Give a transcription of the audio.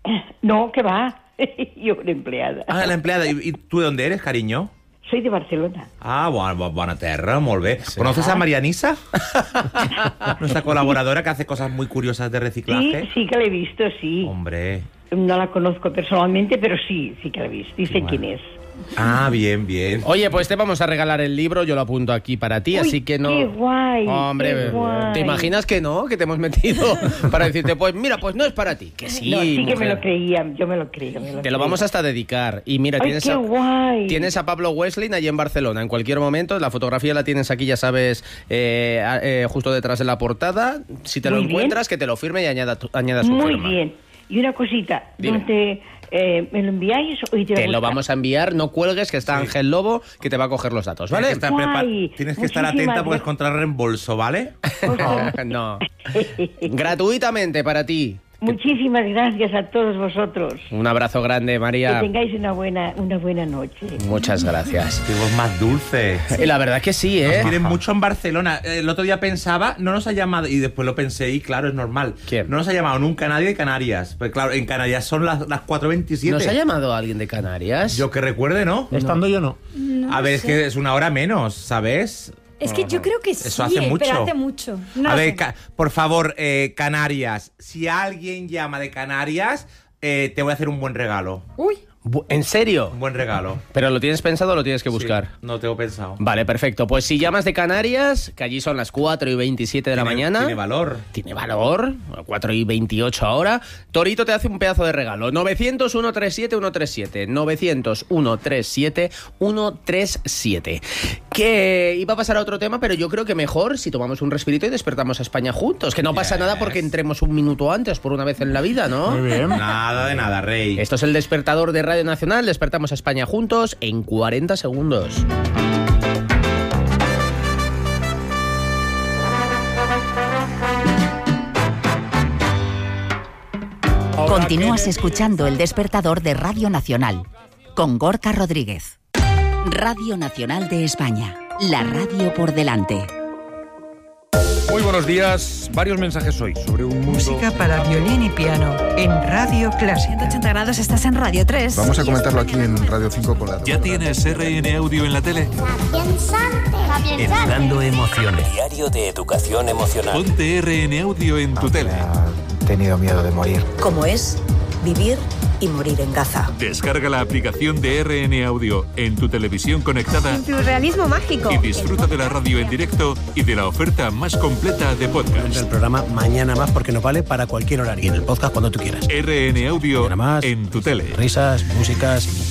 No, que va. Yo una empleada. Ah, la empleada. ¿Y tú de dónde eres, cariño? Soy de Barcelona. Ah, bona terra, molt bé. Sí. ¿Conoces a Marianisa? Nuestra colaboradora que hace cosas muy curiosas de reciclaje. Sí que la he visto, sí. Hombre. No la conozco personalmente, pero sí que la he visto. Y sé quién es. Ah, bien. Oye, pues te vamos a regalar el libro, yo lo apunto aquí para ti, así que no... ¡Qué guay! Hombre, qué guay. ¿Te imaginas que no? Que te hemos metido para decirte, pues mira, pues no es para ti. Que sí, No, sí que mujer. me lo creía, yo me lo creía. Te lo vamos hasta dedicar. Y mira, ¡Ay, qué guay! tienes a Pablo Wesley allí en Barcelona. En cualquier momento, la fotografía la tienes aquí, ya sabes, justo detrás de la portada. Si te lo encuentras, que te lo firme y añada su firma. Muy bien. Y una cosita, ¿dónde me lo enviáis? Te lo vamos a enviar, no cuelgues, que está Ángel Lobo, que te va a coger los datos, ¿vale? Tienes que estar atenta porque es contra reembolso, ¿vale? No. Gratuitamente para ti. Muchísimas gracias a todos vosotros. Un abrazo grande, María. Que tengáis una buena noche. Muchas gracias. Qué voz más dulce. La verdad que sí, ¿eh? Nos quieren mucho en Barcelona. El otro día pensaba, no nos ha llamado, y después lo pensé, y claro, es normal. ¿Quién? No nos ha llamado nunca nadie de Canarias. Pues claro, en Canarias son las 4:27. ¿Nos ha llamado alguien de Canarias? Yo que recuerde, ¿no? Estando yo, no. A ver, es que es una hora menos, ¿sabes? Es que yo creo que sí, eso hace mucho. pero hace mucho. No a lo ver, sé. por favor, Canarias. Si alguien llama de Canarias, te voy a hacer un buen regalo. Uy. ¿En serio? Un buen regalo. ¿Pero lo tienes pensado o lo tienes que buscar? Sí, no tengo pensado. Vale, perfecto. Pues si llamas de Canarias, que allí son las 4:27 de la mañana. Tiene valor. Tiene valor. 4:28 ahora. Torito te hace un pedazo de regalo. 900-137-137. 900-137-137. Que iba a pasar a otro tema, pero yo creo que mejor si tomamos un respirito y despertamos a España juntos. Que no pasa nada porque entremos un minuto antes por una vez en la vida, ¿no? Muy bien. Nada de nada, rey. Esto es el despertador de Radio Nacional. Despertamos a España juntos en 40 segundos. Continúas escuchando el despertador de Radio Nacional con Gorka Rodríguez. Radio Nacional de España, la radio por delante. Muy buenos días. Varios mensajes hoy sobre un mundo... Música para violín y piano en Radio Clásica. 180 grados, estás en Radio 3. Vamos a comentarlo aquí en Radio 5 con la... ¿Ya tienes RN Audio en la tele? Educando emociones. Diario de educación emocional. Ponte RN Audio en tu tele. He tenido miedo de morir. ¿Cómo es vivir y morir en Gaza? Descarga la aplicación de RN Audio en tu televisión conectada Tu realismo mágico. y disfruta de la radio en directo y de la oferta más completa de podcast. El programa mañana más porque nos vale para cualquier horario. Y en el podcast cuando tú quieras. RN Audio Mañana más, en tu tele. Risas, músicas...